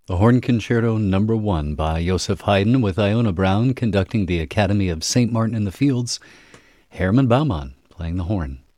The Horn Concerto Number 1 by Joseph Haydn with Iona Brown conducting the Academy of St. Martin in the Fields. Hermann Baumann playing the horn.